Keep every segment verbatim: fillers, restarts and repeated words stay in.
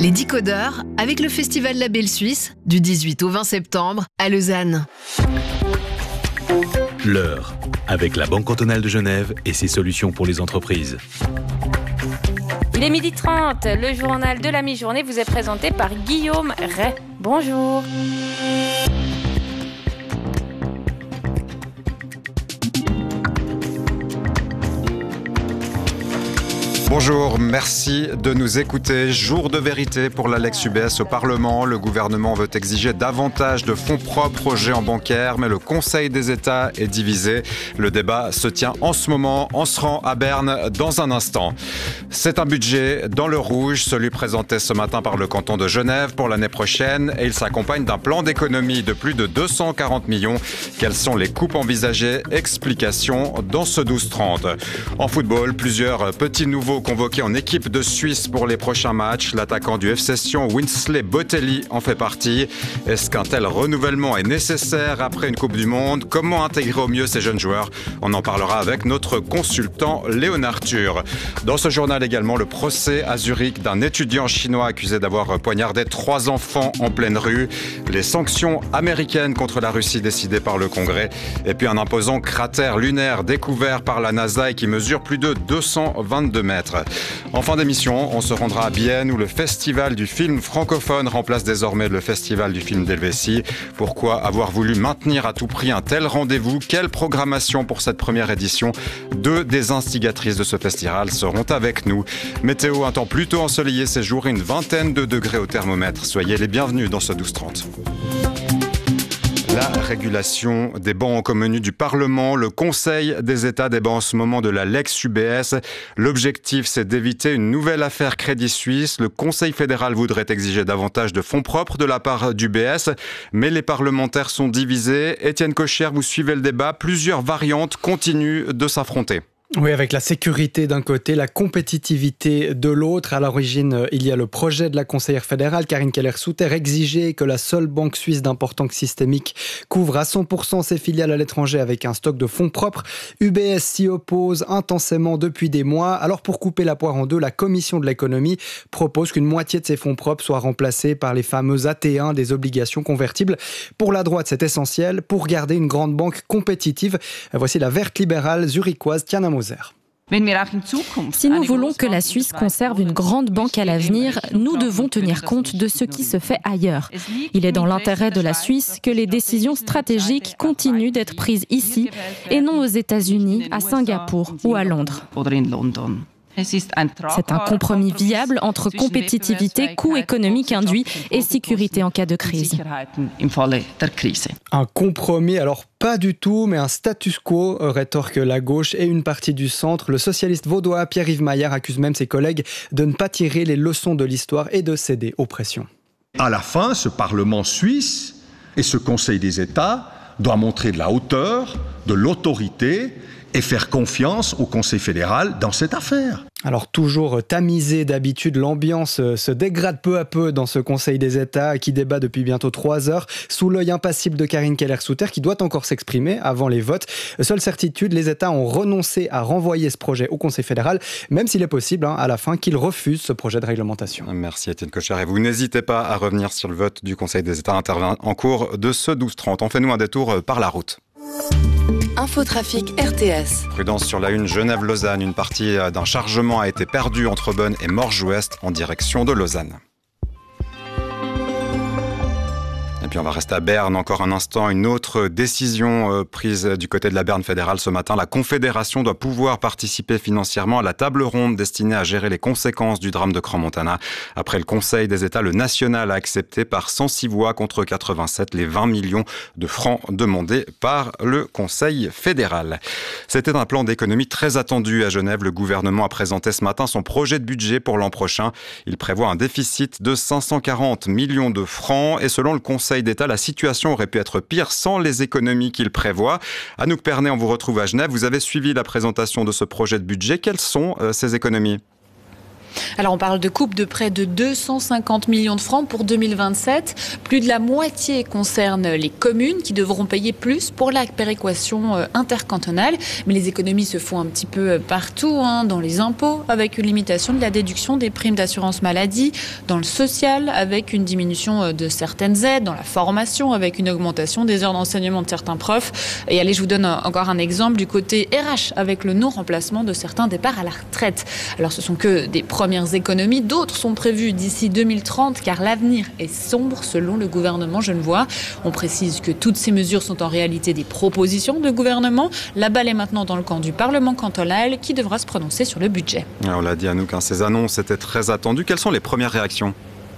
Les décodeurs avec le Festival Label Suisse du dix-huit au vingt septembre à Lausanne. L'heure, avec la Banque cantonale de Genève et ses solutions pour les entreprises. Il est midi trente, le journal de la mi-journée vous est présenté par Guillaume Ray. Bonjour. Bonjour, merci de nous écouter. Jour de vérité pour la Lex U B S au Parlement. Le gouvernement veut exiger davantage de fonds propres aux géants bancaires, mais le Conseil des États est divisé. Le débat se tient en ce moment. On se rend à Berne dans un instant. C'est un budget dans le rouge, celui présenté ce matin par le canton de Genève pour l'année prochaine, et il s'accompagne d'un plan d'économie de plus de deux cent quarante millions. Quelles sont les coupes envisagées? Explication dans ce douze trente. En football, plusieurs petits nouveaux convoqué en équipe de Suisse pour les prochains matchs. L'attaquant du F C Sion, Winsley Botelli, en fait partie. Est-ce qu'un tel renouvellement est nécessaire après une Coupe du Monde? Comment intégrer au mieux ces jeunes joueurs? On en parlera avec notre consultant Léon Arthur. Dans ce journal également, le procès à Zurich d'un étudiant chinois accusé d'avoir poignardé trois enfants en pleine rue. Les sanctions américaines contre la Russie décidées par le Congrès. Et puis un imposant cratère lunaire découvert par la NASA et qui mesure plus de deux cent vingt-deux mètres. En fin d'émission, on se rendra à Bienne où le festival du film francophone remplace désormais le festival du film d'Helvétie. Pourquoi avoir voulu maintenir à tout prix un tel rendez-vous? Quelle programmation pour cette première édition? Deux des instigatrices de ce festival seront avec nous. Météo, un temps plutôt ensoleillé ces jours et une vingtaine de degrés au thermomètre. Soyez les bienvenus dans ce douze trente. La régulation des banques au menu du Parlement. Le Conseil des États débat en ce moment de la Lex U B S. L'objectif, c'est d'éviter une nouvelle affaire Crédit Suisse. Le Conseil fédéral voudrait exiger davantage de fonds propres de la part du B S, mais les parlementaires sont divisés. Étienne Cochère, vous suivez le débat. Plusieurs variantes continuent de s'affronter. Oui, avec la sécurité d'un côté, la compétitivité de l'autre. À l'origine, il y a le projet de la conseillère fédérale, Karine Keller-Souter, exiger que la seule banque suisse d'importance systémique couvre à cent pour cent ses filiales à l'étranger avec un stock de fonds propres. U B S s'y oppose intensément depuis des mois. Alors pour couper la poire en deux, la commission de l'économie propose qu'une moitié de ces fonds propres soit remplacée par les fameux A T un, des obligations convertibles. Pour la droite, c'est essentiel pour garder une grande banque compétitive. Voici la verte libérale zurichoise Tiana Moser. Si nous voulons que la Suisse conserve une grande banque à l'avenir, nous devons tenir compte de ce qui se fait ailleurs. Il est dans l'intérêt de la Suisse que les décisions stratégiques continuent d'être prises ici et non aux États-Unis, à Singapour ou à Londres. C'est un compromis viable entre compétitivité, coût économique induit et sécurité en cas de crise. Un compromis, alors pas du tout, mais un status quo, rétorque la gauche et une partie du centre. Le socialiste vaudois Pierre-Yves Maillard accuse même ses collègues de ne pas tirer les leçons de l'histoire et de céder aux pressions. À la fin, ce Parlement suisse et ce Conseil des États doivent montrer de la hauteur, de l'autorité et faire confiance au Conseil fédéral dans cette affaire. Alors toujours tamisé d'habitude, l'ambiance se dégrade peu à peu dans ce Conseil des États qui débat depuis bientôt trois heures sous l'œil impassible de Karine Keller-Souter qui doit encore s'exprimer avant les votes. Seule certitude, les États ont renoncé à renvoyer ce projet au Conseil fédéral, même s'il est possible hein, à la fin qu'ils refusent ce projet de réglementation. Merci Étienne Cochère et vous n'hésitez pas à revenir sur le vote du Conseil des États intervient en cours de ce douze trente. On fait nous un détour par la route. Infotrafic R T S. Prudence sur la une, Genève-Lausanne. Une partie d'un chargement a été perdue entre Bonn et Morges-Ouest en direction de Lausanne. Et puis on va rester à Berne encore un instant. Une autre décision euh, prise du côté de la Berne fédérale ce matin. La Confédération doit pouvoir participer financièrement à la table ronde destinée à gérer les conséquences du drame de Crans-Montana. Après le Conseil des États, le national a accepté par cent six voix contre quatre-vingt-sept les vingt millions de francs demandés par le Conseil fédéral. C'était un plan d'économie très attendu à Genève. Le gouvernement a présenté ce matin son projet de budget pour l'an prochain. Il prévoit un déficit de cinq cent quarante millions de francs et selon le Conseil d'État, la situation aurait pu être pire sans les économies qu'il prévoit. Anouk Pernet, on vous retrouve à Genève. Vous avez suivi la présentation de ce projet de budget. Quelles sont euh, ces économies ? Alors on parle de coupes de près de deux cent cinquante millions de francs pour deux mille vingt-sept. Plus de la moitié concerne les communes qui devront payer plus pour la péréquation intercantonale. Mais les économies se font un petit peu partout, hein, dans les impôts, avec une limitation de la déduction des primes d'assurance maladie, dans le social, avec une diminution de certaines aides, dans la formation, avec une augmentation des heures d'enseignement de certains profs. Et allez, je vous donne encore un exemple du côté R H, avec le non-remplacement de certains départs à la retraite. Alors ce sont que des premières économies, d'autres sont prévues d'ici deux mille trente, car l'avenir est sombre selon le gouvernement genevois. On précise que toutes ces mesures sont en réalité des propositions de gouvernement. La balle est maintenant dans le camp du Parlement cantonal qui devra se prononcer sur le budget. On l'a dit Anouk, hein, ces annonces étaient très attendues. Quelles sont les premières réactions ?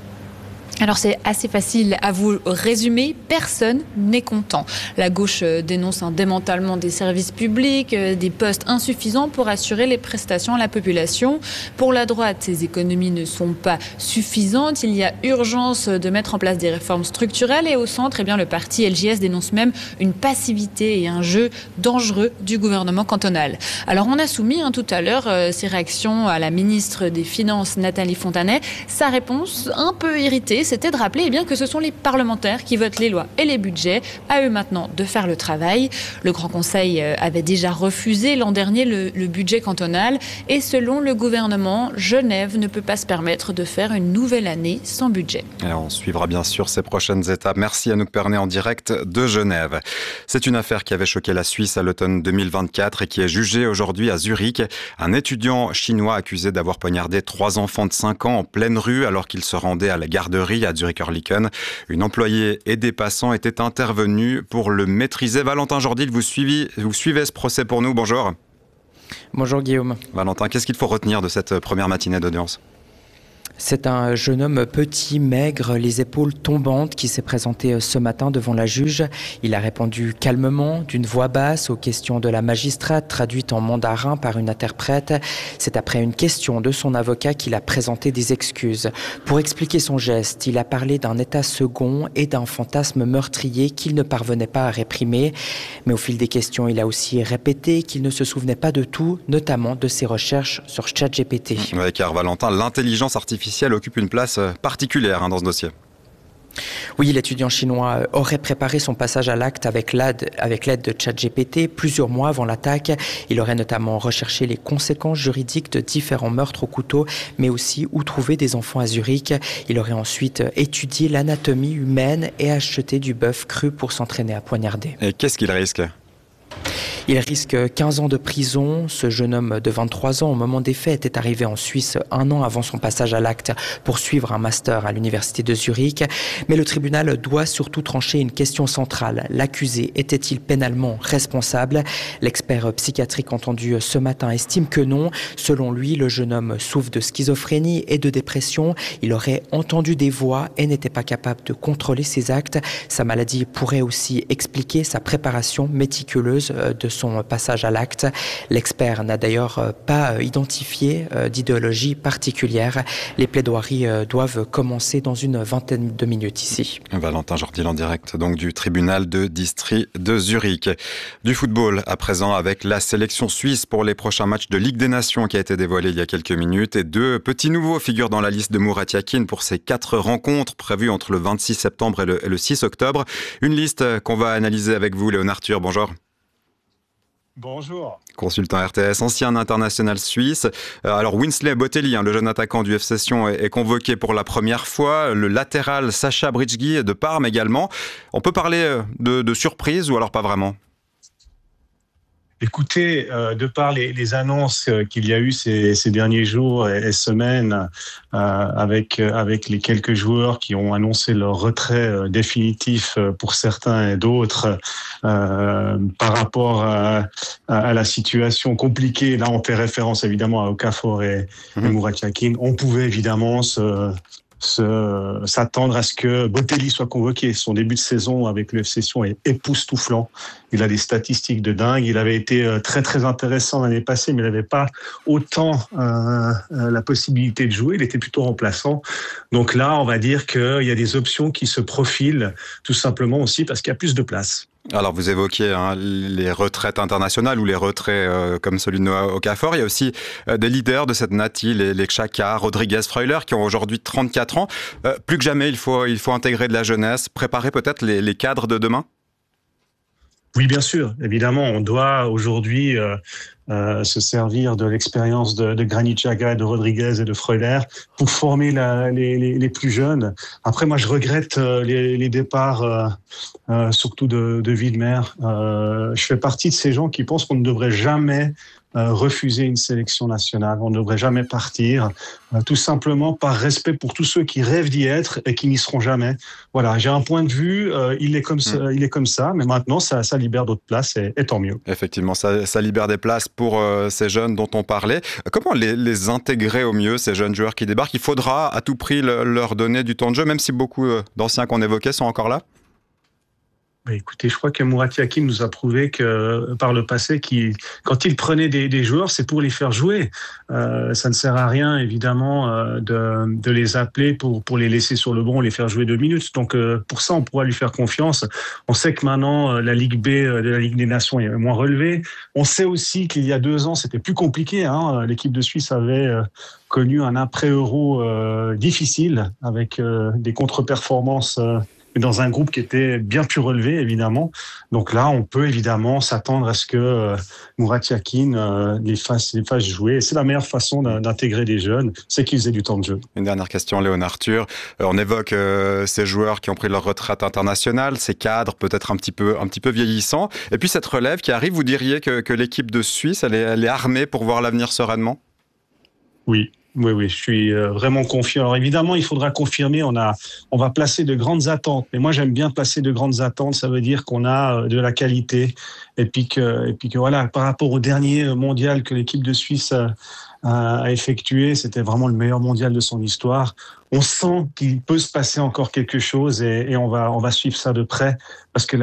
Alors c'est assez facile à vous résumer, personne n'est content. La gauche dénonce un démantèlement des services publics, des postes insuffisants pour assurer les prestations à la population. Pour la droite, ces économies ne sont pas suffisantes. Il y a urgence de mettre en place des réformes structurelles. Et au centre, eh bien, le parti L J S dénonce même une passivité et un jeu dangereux du gouvernement cantonal. Alors on a soumis hein, tout à l'heure euh, ces réactions à la ministre des Finances, Nathalie Fontanet. Sa réponse, un peu irritée, c'était de rappeler eh bien, que ce sont les parlementaires qui votent les lois et les budgets. À eux maintenant de faire le travail. Le Grand Conseil avait déjà refusé l'an dernier le, le budget cantonal. Et selon le gouvernement, Genève ne peut pas se permettre de faire une nouvelle année sans budget. Et on suivra bien sûr ces prochaines étapes. Merci Anouk Pernet en direct de Genève. C'est une affaire qui avait choqué la Suisse à l'automne deux mille vingt-quatre et qui est jugée aujourd'hui à Zurich. Un étudiant chinois accusé d'avoir poignardé trois enfants de cinq ans en pleine rue alors qu'il se rendait à la garderie à Zurich-Oerlikon. Une employée et des passants étaient intervenus pour le maîtriser. Valentin Jordil, vous suivez, vous suivez ce procès pour nous. Bonjour. Bonjour Guillaume. Valentin, qu'est-ce qu'il faut retenir de cette première matinée d'audience ? C'est un jeune homme petit, maigre, les épaules tombantes qui s'est présenté ce matin devant la juge. Il a répondu calmement, d'une voix basse, aux questions de la magistrate traduites en mandarin par une interprète. C'est après une question de son avocat qu'il a présenté des excuses. Pour expliquer son geste, il a parlé d'un état second et d'un fantasme meurtrier qu'il ne parvenait pas à réprimer. Mais au fil des questions, il a aussi répété qu'il ne se souvenait pas de tout, notamment de ses recherches sur ChatGPT. Oui, car Valentin, l'intelligence artificielle occupe une place particulière hein, dans ce dossier. Oui, l'étudiant chinois aurait préparé son passage à l'acte avec l'aide, avec l'aide de ChatGPT plusieurs mois avant l'attaque. Il aurait notamment recherché les conséquences juridiques de différents meurtres au couteau, mais aussi où trouver des enfants à Zurich. Il aurait ensuite étudié l'anatomie humaine et acheté du bœuf cru pour s'entraîner à poignarder. Et qu'est-ce qu'il risque ? Il risque quinze ans de prison. Ce jeune homme de vingt-trois ans, au moment des faits, était arrivé en Suisse un an avant son passage à l'acte pour suivre un master à l'université de Zurich. Mais le tribunal doit surtout trancher une question centrale. L'accusé était-il pénalement responsable ? L'expert psychiatrique entendu ce matin estime que non. Selon lui, le jeune homme souffre de schizophrénie et de dépression. Il aurait entendu des voix et n'était pas capable de contrôler ses actes. Sa maladie pourrait aussi expliquer sa préparation méticuleuse de son passage à l'acte. L'expert n'a d'ailleurs pas identifié d'idéologie particulière. Les plaidoiries doivent commencer dans une vingtaine de minutes ici. Valentin Jordil en direct donc du tribunal de district de Zurich. Du football à présent avec la sélection suisse pour les prochains matchs de Ligue des Nations qui a été dévoilée il y a quelques minutes et deux petits nouveaux figurent dans la liste de Murat Yakin pour ces quatre rencontres prévues entre le vingt-six septembre et le, et le six octobre. Une liste qu'on va analyser avec vous, Léonard Thuur. Bonjour. Bonjour. Consultant R T S, ancien international suisse. Alors Winsley Botelli, hein, le jeune attaquant du F C Sion, est, est convoqué pour la première fois. Le latéral Sacha Bridggi de Parme également. On peut parler de, de surprise ou alors pas vraiment ? Écoutez, euh, de par les, les annonces qu'il y a eu ces, ces derniers jours et, et semaines, euh, avec avec les quelques joueurs qui ont annoncé leur retrait euh, définitif pour certains et d'autres, euh, par rapport à, à, à la situation compliquée, là on fait référence évidemment à Okafor et, mmh. et Murat Yakin, on pouvait évidemment se Se, s'attendre à ce que Botelli soit convoqué. Son début de saison avec le F C Sion est époustouflant. Il a des statistiques de dingue. Il avait été très très intéressant l'année passée, mais il n'avait pas autant euh, la possibilité de jouer. Il était plutôt remplaçant. Donc là, on va dire qu'il y a des options qui se profilent, tout simplement aussi parce qu'il y a plus de place. Alors vous évoquiez hein, les retraites internationales ou les retraits euh, comme celui de Noah Okafor. Il y a aussi euh, des leaders de cette nati, les, les Xhaka, Rodriguez, Freuler, qui ont aujourd'hui trente-quatre ans. Euh, plus que jamais, il faut, il faut intégrer de la jeunesse, préparer peut-être les, les cadres de demain. Oui, bien sûr. Évidemment, on doit aujourd'hui euh, euh, se servir de l'expérience de, de Granit Xhaka, de Rodriguez et de Freuler pour former la, les, les, les plus jeunes. Après, moi, je regrette euh, les, les départs, euh, euh, surtout de, de Widmer. Euh, je fais partie de ces gens qui pensent qu'on ne devrait jamais Euh, refuser une sélection nationale. On ne devrait jamais partir, euh, tout simplement par respect pour tous ceux qui rêvent d'y être et qui n'y seront jamais. Voilà, j'ai un point de vue, euh, il est comme ça, mmh. il est comme ça, mais maintenant ça, ça libère d'autres places et, et tant mieux. Effectivement, ça, ça libère des places pour euh, ces jeunes dont on parlait. Comment les, les intégrer au mieux, ces jeunes joueurs qui débarquent? Il faudra à tout prix le, leur donner du temps de jeu, même si beaucoup euh, d'anciens qu'on évoquait sont encore là? Bah écoutez, je crois que Murat Yakin nous a prouvé que par le passé, qu'il, quand il prenait des, des joueurs, c'est pour les faire jouer. Euh, ça ne sert à rien, évidemment, euh, de, de les appeler pour, pour les laisser sur le banc, les faire jouer deux minutes. Donc, euh, pour ça, on pourra lui faire confiance. On sait que maintenant, euh, la Ligue B euh, de la Ligue des Nations est moins relevée. On sait aussi qu'il y a deux ans, c'était plus compliqué. Hein. L'équipe de Suisse avait euh, connu un après-Euro euh, difficile avec euh, des contre-performances euh, dans un groupe qui était bien plus relevé, évidemment. Donc là, on peut évidemment s'attendre à ce que euh, Murat Yakin euh, les, fasse, les fasse jouer. Et c'est la meilleure façon d'intégrer des jeunes, c'est qu'ils aient du temps de jeu. Une dernière question, Léon Arthur. Euh, on évoque euh, ces joueurs qui ont pris leur retraite internationale, ces cadres peut-être un petit peu, un petit peu vieillissants. Et puis cette relève qui arrive, vous diriez que, que l'équipe de Suisse, elle est, elle est armée pour voir l'avenir sereinement? Oui. Oui, oui, je suis vraiment confiant. Alors évidemment, il faudra confirmer. On a, on va placer de grandes attentes. Mais moi, j'aime bien placer de grandes attentes. Ça veut dire qu'on a de la qualité. Et puis que, et puis que voilà, par rapport au dernier mondial que l'équipe de Suisse a, a effectué, c'était vraiment le meilleur mondial de son histoire. On sent qu'il peut se passer encore quelque chose et, et on va, on va suivre ça de près parce que